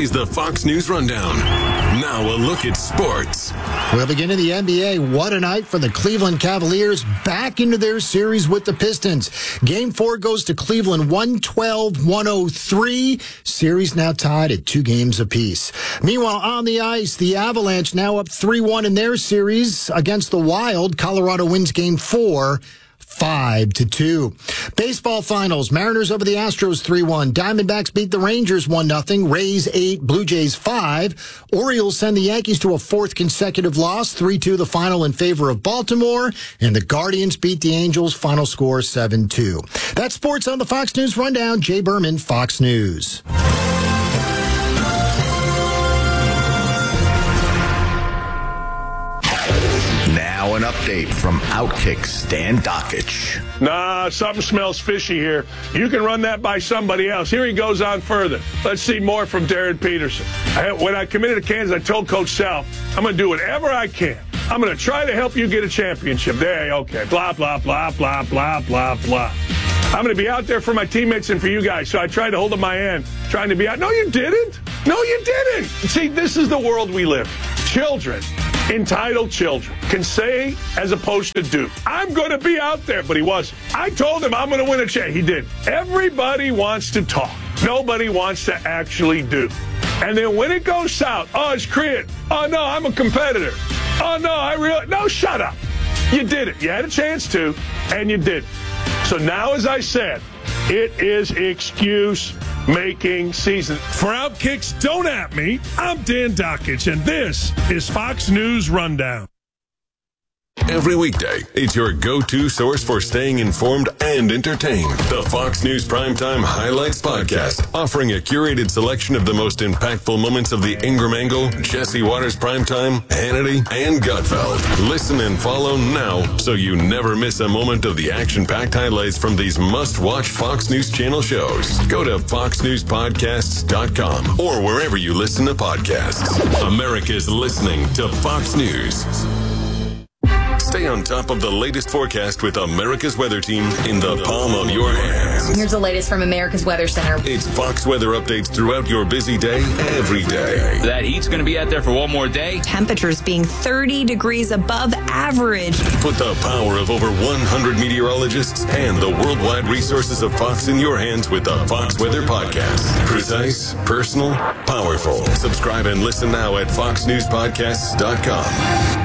is the Fox News Rundown. Now a look at sports. We'll begin in the NBA. What a night for the Cleveland Cavaliers, back into their series with the Pistons. Game 4 goes to Cleveland 112-103. Series now tied at 2 games apiece. Meanwhile, on the ice, the Avalanche now up 3-1 in their series against the Wild. Colorado wins Game 4. 5-2. Baseball finals. Mariners over the Astros 3-1. Diamondbacks beat the Rangers 1-0. Rays 8, Blue Jays 5. Orioles send the Yankees to a 4th consecutive loss. 3-2 the final in favor of Baltimore. And the Guardians beat the Angels. Final score 7-2. That's sports on the Fox News Rundown. Jay Berman, Fox News. Now an update from Outkick Stan Dockich. Nah, something smells fishy here. You can run that by somebody else. Here he goes on further. Let's see more from Darren Peterson. When I committed to Kansas, I told Coach Sal, I'm going to do whatever I can. I'm going to try to help you get a championship. There, okay. Blah, blah, blah, blah, blah, blah, blah. I'm going to be out there for my teammates and for you guys. So I tried to hold up my end, trying to be out. No, you didn't. No, you didn't. See, this is the world we live in. Children, entitled children, can say as opposed to do. I'm going to be out there, but he wasn't. I told him I'm going to win a championship. He did. Everybody wants to talk. Nobody wants to actually do. And then when it goes south, oh, it's Creed. Oh, no, I'm a competitor. Oh, no, no, shut up. You did it. You had a chance to, and you did. So now, as I said, it is excuse-making season. For Outkick's Don't At Me, I'm Dan Dockich, and this is Fox News Rundown. Every weekday, it's your go-to source for staying informed and entertained. The Fox News Primetime Highlights Podcast, offering a curated selection of the most impactful moments of the Ingram Angle, Jesse Waters Primetime, Hannity, and Gutfeld. Listen and follow now so you never miss a moment of the action-packed highlights from these must-watch Fox News Channel shows. Go to foxnewspodcasts.com or wherever you listen to podcasts. America's listening to Fox News. Stay on top of the latest forecast with America's Weather Team in the palm of your hands. Here's the latest from America's Weather Center. It's Fox weather updates throughout your busy day, every day. That heat's going to be out there for one more day. Temperatures being 30 degrees above average. Put the power of over 100 meteorologists and the worldwide resources of Fox in your hands with the Fox Weather Podcast. Precise, personal, powerful. Subscribe and listen now at foxnewspodcasts.com.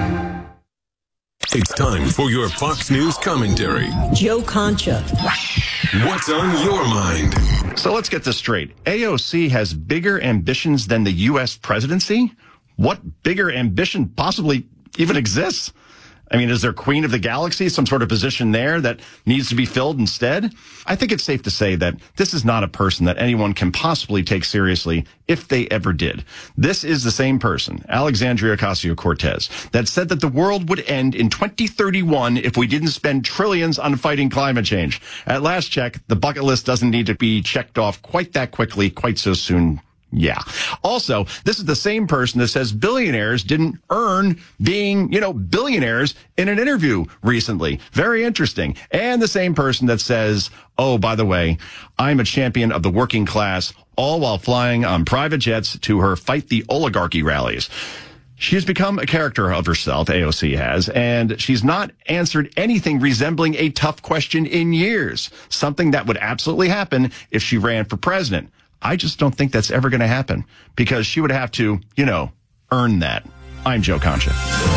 It's time for your Fox News commentary. Joe Concha. What's on your mind? So let's get this straight. AOC has bigger ambitions than the U.S. presidency? What bigger ambition possibly even exists? I mean, is there Queen of the Galaxy, some sort of position there that needs to be filled instead? I think it's safe to say that this is not a person that anyone can possibly take seriously if they ever did. This is the same person, Alexandria Ocasio-Cortez, that said that the world would end in 2031 if we didn't spend trillions on fighting climate change. At last check, the bucket list doesn't need to be checked off quite that quickly, quite so soon. Yeah. Also, this is the same person that says billionaires didn't earn being, billionaires in an interview recently. Very interesting. And the same person that says, oh, by the way, I'm a champion of the working class, all while flying on private jets to her Fight the Oligarchy rallies. She has become a character of herself, AOC has, and she's not answered anything resembling a tough question in years, something that would absolutely happen if she ran for president. I just don't think that's ever going to happen because she would have to, earn that. I'm Joe Concha.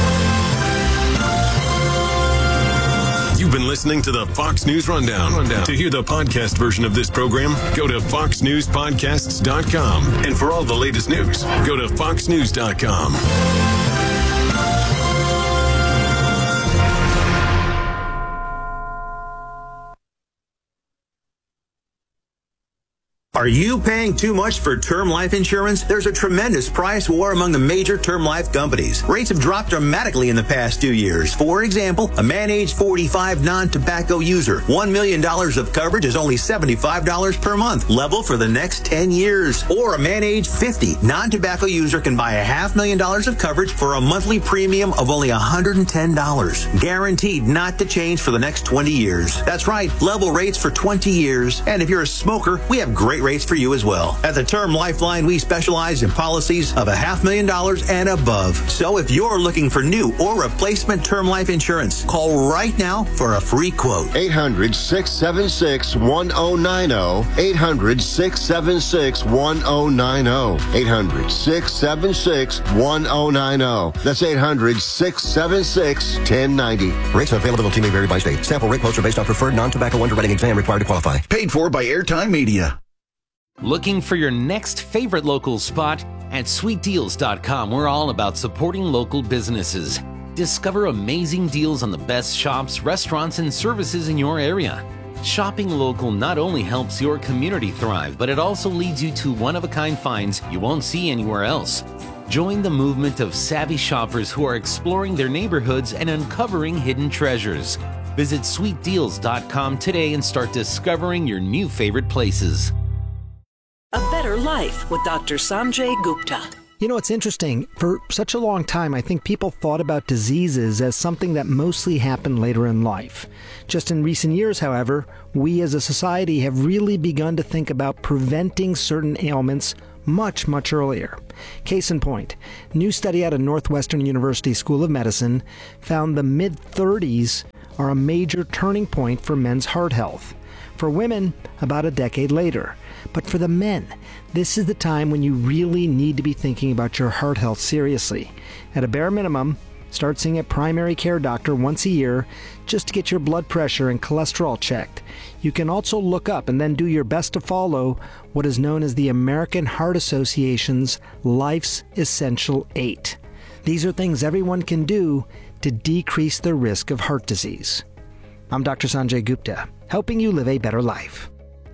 You've been listening to the Fox News Rundown. To hear the podcast version of this program, go to foxnewspodcasts.com. And for all the latest news, go to foxnews.com. Are you paying too much for term life insurance? There's a tremendous price war among the major term life companies. Rates have dropped dramatically in the past 2 years. For example, a man age 45 non-tobacco user, $1 million of coverage is only $75 per month, level for the next 10 years. Or a man age 50 non-tobacco user can buy $500,000 of coverage for a monthly premium of only $110, guaranteed not to change for the next 20 years. That's right, level rates for 20 years. And if you're a smoker, we have great rates rates for you as well. At the Term Lifeline, we specialize in policies of $500,000 and above. So if you're looking for new or replacement term life insurance, call right now for a free quote. 800-676-1090. 800-676-1090. 800-676-1090. That's 800-676-1090. Rates and availability may vary by state. Sample rate quotes are based on preferred non-tobacco underwriting exam required to qualify. Paid for by Airtime Media. Looking for your next favorite local spot? At sweetdeals.com, we're all about supporting local businesses. Discover amazing deals on the best shops, restaurants, and services in your area. Shopping local not only helps your community thrive, but it also leads you to one-of-a-kind finds you won't see anywhere else. Join the movement of savvy shoppers who are exploring their neighborhoods and uncovering hidden treasures. Visit sweetdeals.com today and start discovering your new favorite places. A Better Life with Dr. Sanjay Gupta. You know, it's interesting. For such a long time, I think people thought about diseases as something that mostly happened later in life. Just in recent years, however, we as a society have really begun to think about preventing certain ailments much, much earlier. Case in point, new study out of Northwestern University School of Medicine found the mid-30s are a major turning point for men's heart health. For women, about a decade later. But for the men, this is the time when you really need to be thinking about your heart health seriously. At a bare minimum, start seeing a primary care doctor once a year just to get your blood pressure and cholesterol checked. You can also look up and then do your best to follow what is known as the American Heart Association's Life's Essential 8. These are things everyone can do to decrease the risk of heart disease. I'm Dr. Sanjay Gupta, helping you live a better life.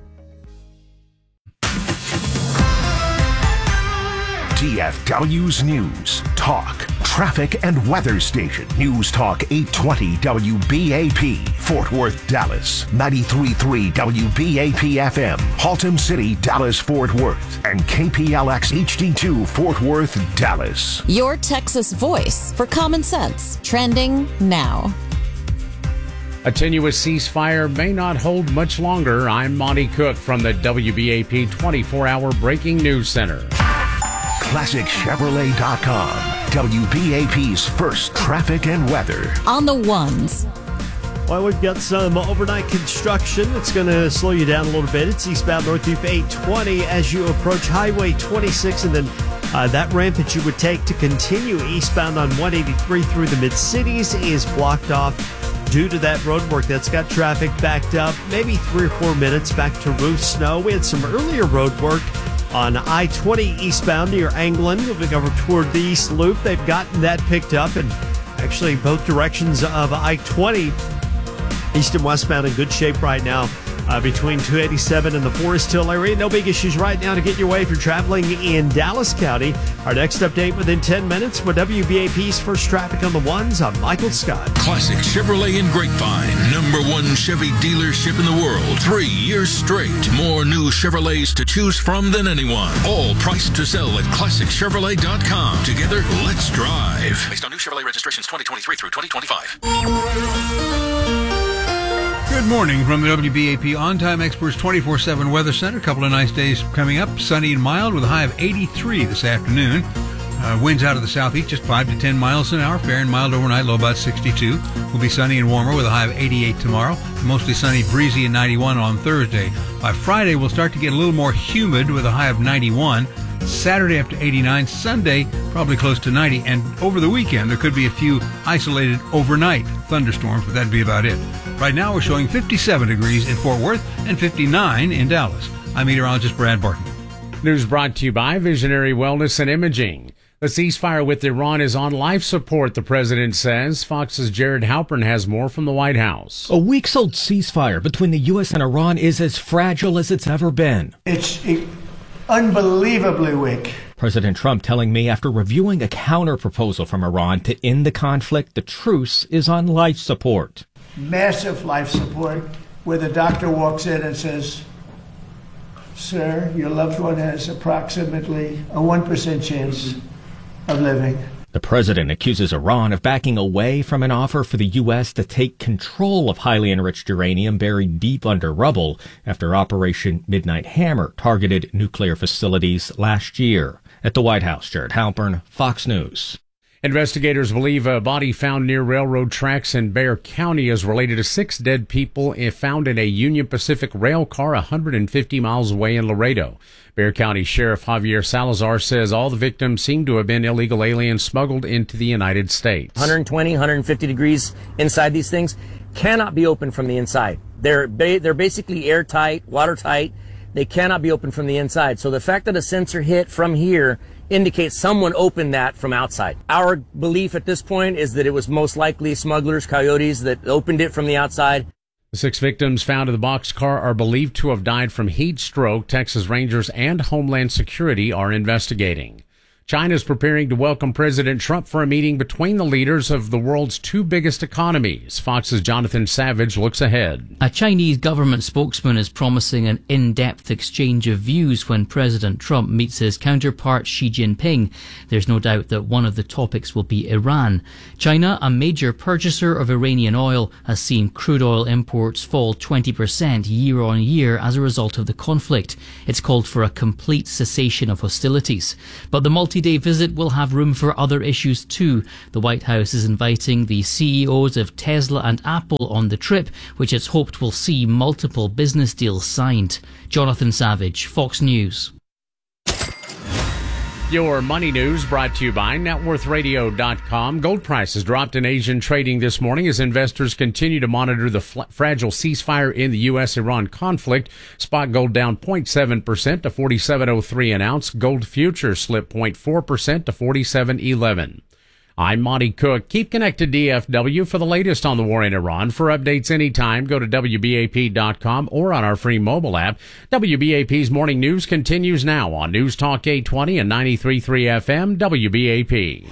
DFW's News, Talk, Traffic and Weather Station. News Talk 820 WBAP, Fort Worth, Dallas. 93.3 WBAP FM, Haltom City, Dallas, Fort Worth. And KPLX HD2, Fort Worth, Dallas. Your Texas voice for common sense. Trending now. A tenuous ceasefire may not hold much longer. I'm Monty Cook from the WBAP 24-hour Breaking News Center. ClassicChevrolet.com, WBAP's first traffic and weather. On the ones. Well, we've got some overnight construction. It's going to slow you down a little bit. It's eastbound Northview 820 as you approach Highway 26, and then that ramp that you would take to continue eastbound on 183 through the Mid-Cities is blocked off due to that road work that's got traffic backed up, maybe 3 or 4 minutes back to Ruth Snow. We had some earlier road work on I-20 eastbound near Anglin, moving over toward the East Loop. They've gotten that picked up, and actually both directions of I-20, east and westbound, in good shape right now. Between 287 and the Forest Hill area. No big issues right now to get your way if you're traveling in Dallas County. Our next update within 10 minutes with WBAP's First Traffic on the Ones. I'm Michael Scott. Classic Chevrolet in Grapevine. #1 Chevy dealership in the world. 3 years straight. More new Chevrolets to choose from than anyone. All priced to sell at ClassicChevrolet.com. Together, let's drive. Based on new Chevrolet registrations 2023 through 2025. Good morning from the WBAP On-Time Experts 24/7 Weather Center. A couple of nice days coming up. Sunny and mild with a high of 83 this afternoon. Winds out of the southeast just 5 to 10 miles an hour. Fair and mild overnight, low about 62. Will be sunny and warmer with a high of 88 tomorrow. Mostly sunny, breezy, and 91 on Thursday. By Friday, we'll start to get a little more humid with a high of 91. Saturday up to 89. Sunday, probably close to 90. And over the weekend, there could be a few isolated overnight thunderstorms, but that'd be about it. Right now, we're showing 57 degrees in Fort Worth and 59 in Dallas. I'm meteorologist Brad Barton. News brought to you by Visionary Wellness and Imaging. The ceasefire with Iran is on life support, the president says. Fox's Jared Halpern has more from the White House. A weeks-old ceasefire between the U.S. and Iran is as fragile as it's ever been. It's unbelievably weak. President Trump telling me after reviewing a counter-proposal from Iran to end the conflict, the truce is on life support. Massive life support, where the doctor walks in and says, "Sir, your loved one has approximately a 1% chance of living." The president accuses Iran of backing away from an offer for the U.S. to take control of highly enriched uranium buried deep under rubble after Operation Midnight Hammer targeted nuclear facilities last year. At the White House, Jared Halpern, Fox News. Investigators believe a body found near railroad tracks in Bexar County is related to 6 dead people found in a Union Pacific rail car 150 miles away in Laredo. Bexar County Sheriff Javier Salazar says all the victims seem to have been illegal aliens smuggled into the United States. 120, 150 degrees inside these things cannot be opened from the inside. They're basically airtight, watertight. They cannot be opened from the inside. So the fact that a sensor hit from here indicates someone opened that from outside. Our belief at this point is that it was most likely smugglers, coyotes that opened it from the outside. The 6 victims found in the boxcar are believed to have died from heat stroke. Texas Rangers and Homeland Security are investigating. China is preparing to welcome President Trump for a meeting between the leaders of the world's 2 biggest economies. Fox's Jonathan Savage looks ahead. A Chinese government spokesman is promising an in-depth exchange of views when President Trump meets his counterpart Xi Jinping. There's no doubt that one of the topics will be Iran. China, a major purchaser of Iranian oil, has seen crude oil imports fall 20% year on year as a result of the conflict. It's called for a complete cessation of hostilities. But the multi-day visit will have room for other issues too. The White House is inviting the CEOs of Tesla and Apple on the trip, which it's hoped will see multiple business deals signed. Jonathan Savage, Fox News. Your money news brought to you by NetWorthRadio.com. Gold prices dropped in Asian trading this morning as investors continue to monitor the fragile ceasefire in the U.S.-Iran conflict. Spot gold down 0.7% to $47.03 an ounce. Gold futures slipped 0.4% to $47.11. I'm Monty Cook. Keep connected to DFW for the latest on the war in Iran. For updates anytime, go to WBAP.com or on our free mobile app. WBAP's morning news continues now on News Talk 820 and 93.3 FM, WBAP.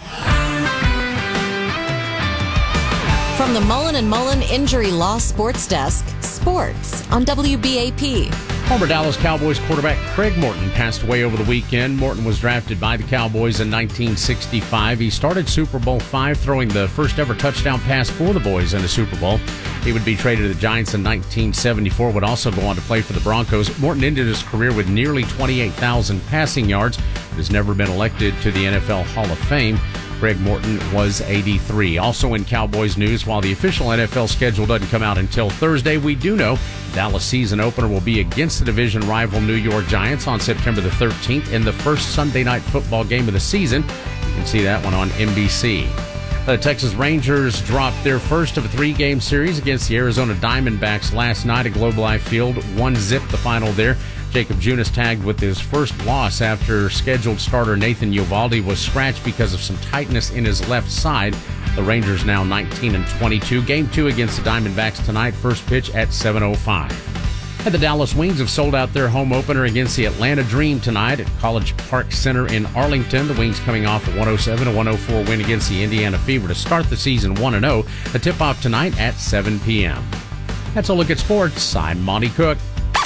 From the Mullen & Mullen Injury Law Sports Desk, sports on WBAP. Former Dallas Cowboys quarterback Craig Morton passed away over the weekend. Morton was drafted by the Cowboys in 1965. He started Super Bowl V, throwing the first ever touchdown pass for the boys in the Super Bowl. He would be traded to the Giants in 1974, would also go on to play for the Broncos. Morton ended his career with nearly 28,000 passing yards, but has never been elected to the NFL Hall of Fame. Craig Morton was 83. Also in Cowboys news, while the official NFL schedule doesn't come out until Thursday, we do know Dallas season opener will be against the division rival New York Giants on September the 13th in the first Sunday night football game of the season. You can see that one on NBC. The Texas Rangers dropped their first of a 3-game series against the Arizona Diamondbacks last night at Globe Life Field. 1-0 the final there. Jacob Junis tagged with his first loss after scheduled starter Nathan Eovaldi was scratched because of some tightness in his left side. The Rangers now 19-22. Game 2 against the Diamondbacks tonight. First pitch at 7:05. And the Dallas Wings have sold out their home opener against the Atlanta Dream tonight at College Park Center in Arlington. The Wings coming off a 107-104 win against the Indiana Fever to start the season 1-0. The tip-off tonight at 7 p.m. That's a look at sports. I'm Monty Cook.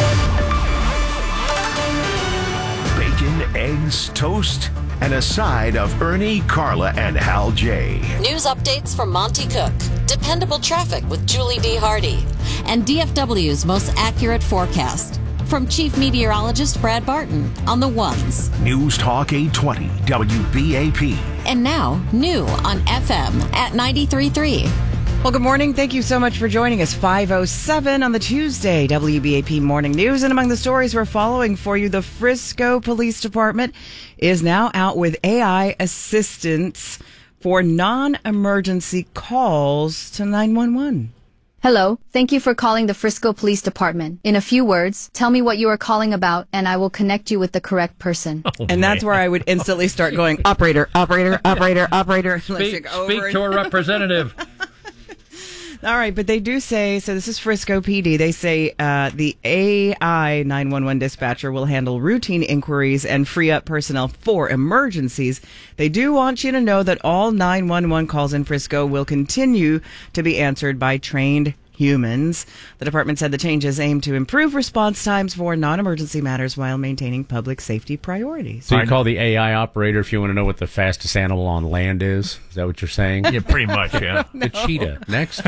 Bacon, eggs, toast, and a side of Ernie, Carla, and Hal J. News updates from Monty Cook. Dependable traffic with Julie D. Hardy. And DFW's most accurate forecast. From Chief Meteorologist Brad Barton on the ones. News Talk 820 WBAP. And now, new on FM at 93.3. Well, good morning. Thank you so much for joining us. 5:07 on the Tuesday WBAP Morning News. And among the stories we're following for you, the Frisco Police Department is now out with AI assistance for non-emergency calls to 911. Hello. Thank you for calling the Frisco Police Department. In a few words, tell me what you are calling about, and I will connect you with the correct person. And that's where I would instantly start going, operator, operator, operator, operator. Speak to a representative. All right, but they do say, so this is Frisco PD, they say the AI 911 dispatcher will handle routine inquiries and free up personnel for emergencies. They do want you to know that all 911 calls in Frisco will continue to be answered by trained humans. The department said the changes aim to improve response times for non-emergency matters while maintaining public safety priorities. So you call the AI operator if you want to know what the fastest animal on land is? Is that what you're saying? Yeah, pretty much, yeah. The cheetah. Next.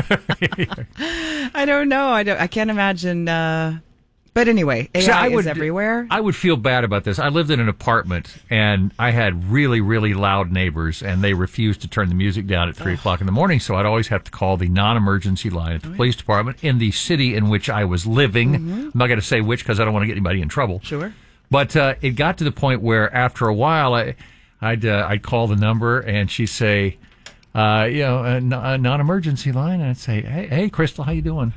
I don't know. I can't imagine. But anyway, AI is everywhere. I would feel bad about this. I lived in an apartment, and I had really, really loud neighbors, and they refused to turn the music down at 3 o'clock in the morning, so I'd always have to call the non-emergency line at the police department in the city in which I was living. I'm not going to say which because I don't want to get anybody in trouble. Sure. But it got to the point where after a while, I'd call the number, and she'd say, a non-emergency line, and I'd say, "Hey, Crystal, how you doing?"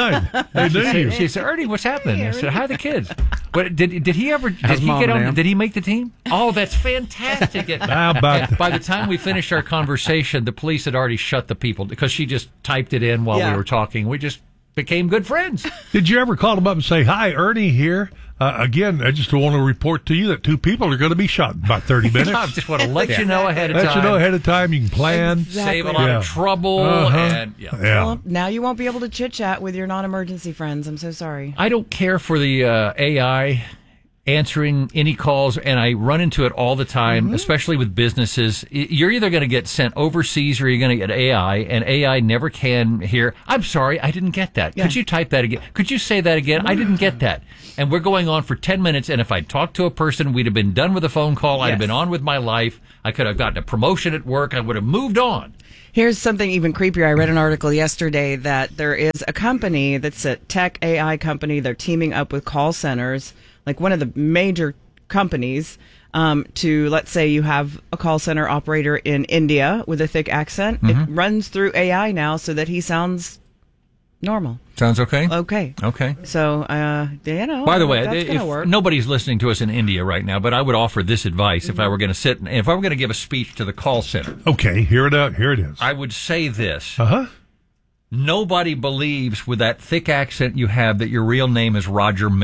She said, "Ernie, what's happening?" I said, "Hi, the kids." But did he ever? Did he get on? Did he make the team? Oh, that's fantastic! How about by the time we finished our conversation, the police had already shut the people because she just typed it in while we were talking. We just became good friends. Did you ever call them up and say, "Hi, Ernie here. Again, I just want to report to you that 2 people are going to be shot in about 30 minutes." I just want to let you know ahead of time. Let you know ahead of time. You can plan. Save a lot of trouble. And Well, now you won't be able to chit-chat with your non-emergency friends. I'm so sorry. I don't care for the AI answering any calls, and I run into it all the time, especially with businesses. You're either going to get sent overseas or you're going to get AI, and AI never can hear, "I'm sorry, I didn't get that. Could you type that again? Could you say that again? I didn't get that." And we're going on for 10 minutes, and if I'd talked to a person, we'd have been done with the phone call. I'd have been on with my life. I could have gotten a promotion at work. I would have moved on. Here's something even creepier. I read an article yesterday that there is a company that's a tech AI company. They're teaming up with call centers, like one of the major companies, to, let's say you have a call center operator in India with a thick accent. It runs through AI now so that he sounds normal. Sounds okay? Okay. Okay. So, By the way, that's if work. nobody's listening to us in India right now, but I would offer this advice if I were going to if I were going to give a speech to the call center. Okay, here it is. I would say this. Uh-huh. Nobody believes with that thick accent you have that your real name is Roger Miller.